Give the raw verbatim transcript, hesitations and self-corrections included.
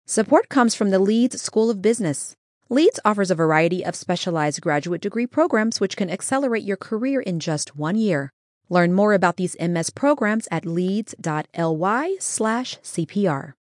Support comes from the Leeds School of Business. Leeds offers a variety of specialized graduate degree programs which can accelerate your career in just one year. Learn more about these M S programs at leeds.ly slash CPR.